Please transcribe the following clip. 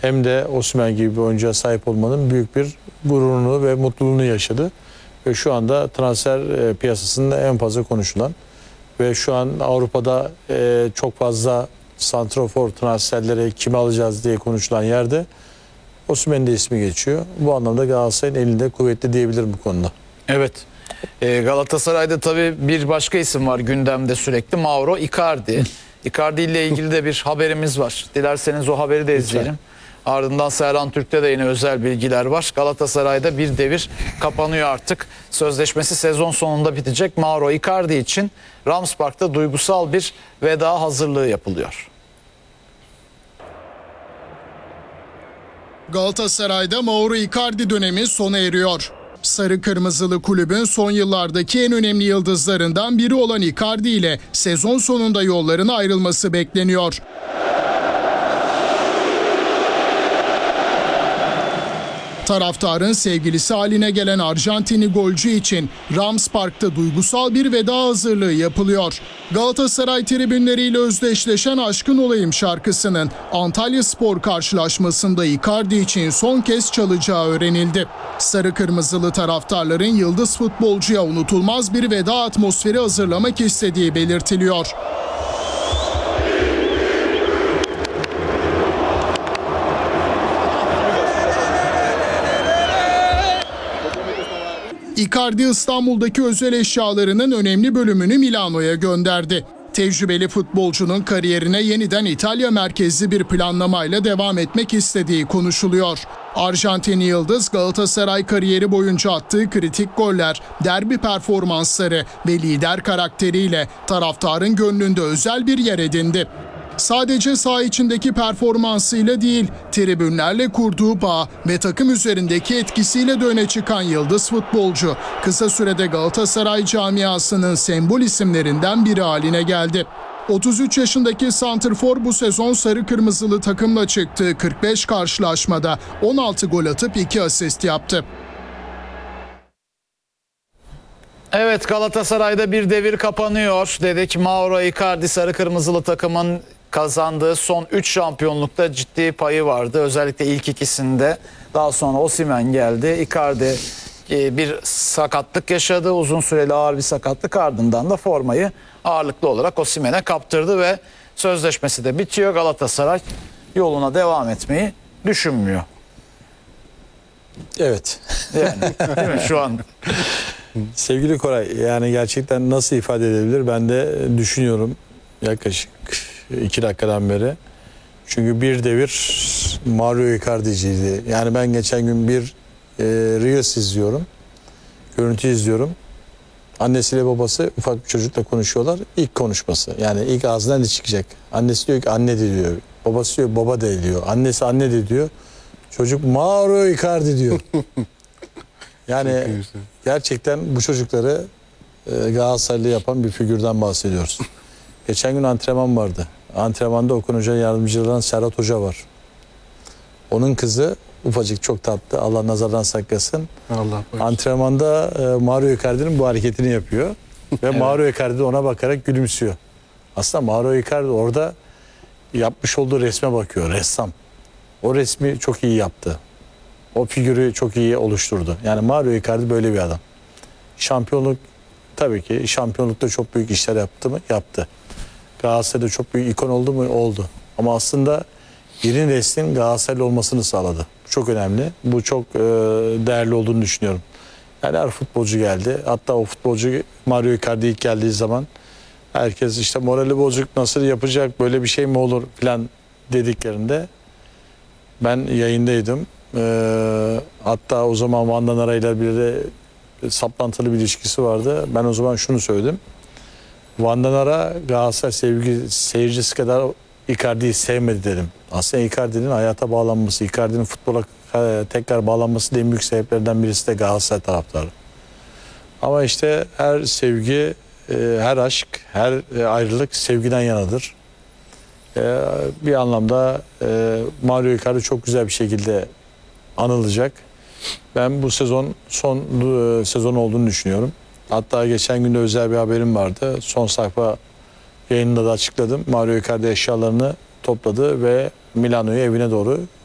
hem de Osimhen gibi bir oyuncuya sahip olmanın büyük bir gururunu ve mutluluğunu yaşadı. Ve şu anda transfer piyasasında en fazla konuşulan ve şu an Avrupa'da çok fazla santrafor transferleri kimi alacağız diye konuşulan yerde Osimhen'in de ismi geçiyor. Bu anlamda Galatasaray'ın elinde kuvvetli diyebilirim bu konuda. Evet. Galatasaray'da tabii bir başka isim var gündemde sürekli. Mauro Icardi. Icardi ile ilgili de bir haberimiz var. Dilerseniz o haberi de izleyelim. Ardından Serhan Türk'te de yine özel bilgiler var. Galatasaray'da bir devir kapanıyor artık. Sözleşmesi sezon sonunda bitecek. Mauro Icardi için Rams Park'ta duygusal bir veda hazırlığı yapılıyor. Galatasaray'da Mauro Icardi dönemi sona eriyor. Sarı Kırmızılı kulübün son yıllardaki en önemli yıldızlarından biri olan Icardi ile sezon sonunda yolların ayrılması bekleniyor. Taraftarın sevgilisi haline gelen Arjantinli golcü için Rams Park'ta duygusal bir veda hazırlığı yapılıyor. Galatasaray tribünleriyle özdeşleşen Aşkın Olayım şarkısının Antalyaspor karşılaşmasında Icardi için son kez çalacağı öğrenildi. Sarı Kırmızılı taraftarların yıldız futbolcuya unutulmaz bir veda atmosferi hazırlamak istediği belirtiliyor. Icardi İstanbul'daki özel eşyalarının önemli bölümünü Milano'ya gönderdi. Tecrübeli futbolcunun kariyerine yeniden İtalya merkezli bir planlamayla devam etmek istediği konuşuluyor. Arjantinli yıldız Galatasaray kariyeri boyunca attığı kritik goller, derbi performansları ve lider karakteriyle taraftarın gönlünde özel bir yer edindi. Sadece saha içindeki performansıyla değil, tribünlerle kurduğu bağ ve takım üzerindeki etkisiyle de öne çıkan yıldız futbolcu, kısa sürede Galatasaray camiasının sembol isimlerinden biri haline geldi. 33 yaşındaki santrfor bu sezon sarı kırmızılı takımla çıktığı 45 karşılaşmada 16 gol atıp 2 asist yaptı. Evet, Galatasaray'da bir devir kapanıyor dedik. Mauro Icardi sarı kırmızılı takımın kazandığı son 3 şampiyonlukta ciddi payı vardı. Özellikle ilk ikisinde. Daha sonra Osimhen geldi. Icardi bir sakatlık yaşadı. Uzun süreli ağır bir sakatlık, ardından da formayı ağırlıklı olarak Osimhen'e kaptırdı ve sözleşmesi de bitiyor. Galatasaray yoluna devam etmeyi düşünmüyor. Evet. Yani değil mi şu an? Sevgili Koray, yani gerçekten nasıl ifade edebilir ben de düşünüyorum yaklaşık 2 dakikadan beri. Çünkü bir devir Mauro Icardi'ciydi. Yani ben geçen gün bir Reels izliyorum. Görüntü izliyorum. Annesiyle babası ufak bir çocukla konuşuyorlar. İlk konuşması. Yani ilk ağzından ne çıkacak? Annesi diyor ki anne de diyor. Babası diyor baba de diyor. Annesi anne de diyor. Çocuk Mauro Icardi diyor. Yani gerçekten bu çocukları Galatasaraylı yapan bir figürden bahsediyoruz. Geçen gün antrenman vardı. Antrenmanda Okan Hoca'nın yardımcılarından Serhat Hoca var. Onun kızı ufacık, çok tatlı. Allah nazardan saklasın. Allah antrenmanda Mauro Icardi'nin bu hareketini yapıyor. Ve evet. Mauro Icardi ona bakarak gülümsüyor. Aslında Mauro Icardi orada yapmış olduğu resme bakıyor. Ressam. O resmi çok iyi yaptı. O figürü çok iyi oluşturdu. Yani Mauro Icardi böyle bir adam. Şampiyonluk, tabii ki şampiyonlukta çok büyük işler yaptı mı? Yaptı. Galatasaray'da çok büyük ikon oldu mu? Oldu. Ama aslında yeni neslin Galatasaraylı olmasını sağladı. Bu çok önemli. Bu çok değerli olduğunu düşünüyorum. Yani her futbolcu geldi. Hatta o futbolcu Mauro Icardi ilk geldiği zaman herkes işte morali bozuk, nasıl yapacak, böyle bir şey mi olur falan dediklerinde ben yayındaydım. Hatta o zaman Van'dan arayla bir saplantılı bir ilişkisi vardı. Ben o zaman şunu söyledim. Van'dan Ara Galatasaray seyircisi kadar Icardi'yi sevmedi dedim. Aslında Icardi'nin hayata bağlanması, Icardi'nin futbola tekrar bağlanması da en büyük sebeplerden birisi de Galatasaray taraftarı. Ama işte her sevgi, her aşk, her ayrılık sevgiden yanadır. Bir anlamda Mauro Icardi çok güzel bir şekilde anılacak. Ben bu sezon son sezon olduğunu düşünüyorum. Hatta geçen gün de özel bir haberim vardı. Son sayfa yayında da açıkladım. Mauro Icardi eşyalarını topladı ve Milano'ya, evine doğru